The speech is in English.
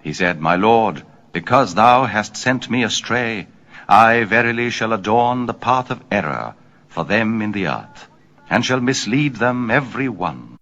He said, My Lord, because thou hast sent me astray, I verily shall adorn the path of error for them in the earth, and shall mislead them every one.